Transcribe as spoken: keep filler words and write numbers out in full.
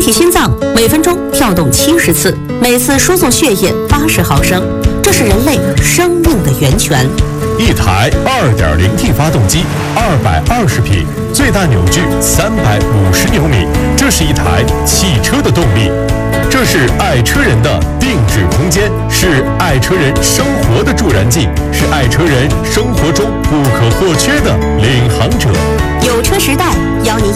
体心脏每分钟跳动七十次，每次输送血液八十毫升，这是人类生命的源泉。 一台 二点零 T 发动机，二百二十匹，最大扭矩三百五十牛米，这是一台汽车的动力。这是爱车人的定制空间，是爱车人生活的助燃剂，是爱车人生活中不可或缺的领航者。 有车时代邀您